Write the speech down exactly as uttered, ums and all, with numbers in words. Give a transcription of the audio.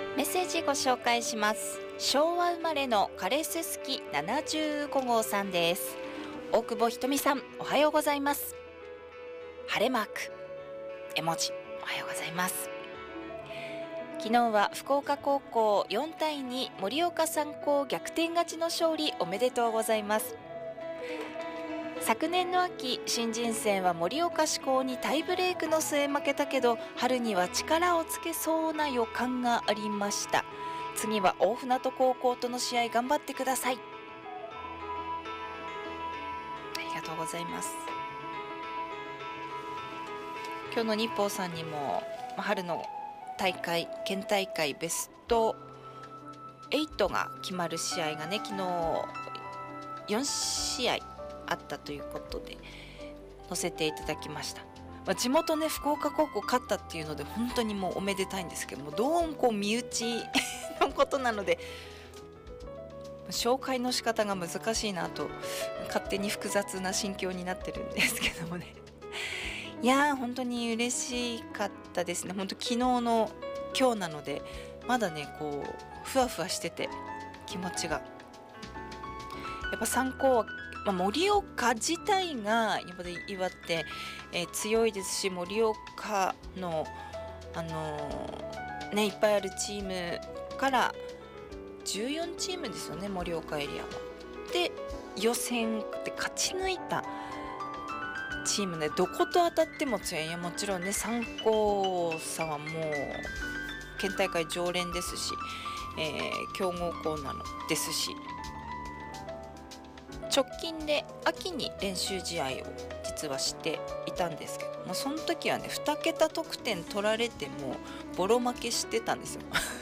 メッセージご紹介します。昭和生まれのカレス好きななじゅうご号さんです。大久保ひとみさん、おはようございます。晴れマーク絵文字、おはようございます。昨日は福岡高校よんたいに盛岡三高逆転勝ちの勝利、おめでとうございます。昨年の秋、新人戦は盛岡志向にタイブレークの末負けたけど、春には力をつけそうな予感がありました。次は大船渡高校との試合頑張ってください。ありがとうございます。今日の日報さんにも春の大会、県大会ベストはちが決まる試合がね、昨日よんしあいあったということで載せていただきました。まあ、地元ね、福岡高校勝ったっていうので本当にもうおめでたいんですけども、どうもこう身内のことなので紹介の仕方が難しいなと勝手に複雑な心境になってるんですけどもねいやー本当に嬉しかったですね。本当昨日の今日なのでまだねこうふわふわしてて気持ちがやっぱ三高は、まあ、盛岡自体がやっぱり岩手、えー、強いですし、盛岡のあのー、ねいっぱいあるチームからじゅうよんチームですよね、盛岡エリアは。で予選で勝ち抜いたチームね、どこと当たっても強い。いやもちろんね、三高さんはもう県大会常連ですし、えー、強豪校なのですし、直近で秋に練習試合を実はしていたんですけども、その時はねにけた得点取られてもボロ負けしてたんですよ